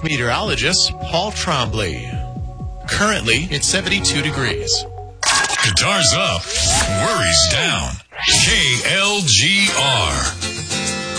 meteorologist Paul Trombley. Currently, it's 72 degrees. Guitars up, worries down. KLGR.